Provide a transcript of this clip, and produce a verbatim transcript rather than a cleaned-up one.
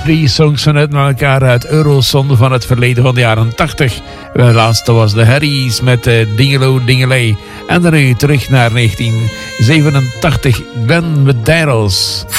Drie songs vanuit elkaar uit Eurosonde van het verleden van de jaren tachtig. De laatste was de Harry's met uh, Dingelo Dingelay. En dan nu terug naar negentien zevenentachtig, Glenn McDaniels.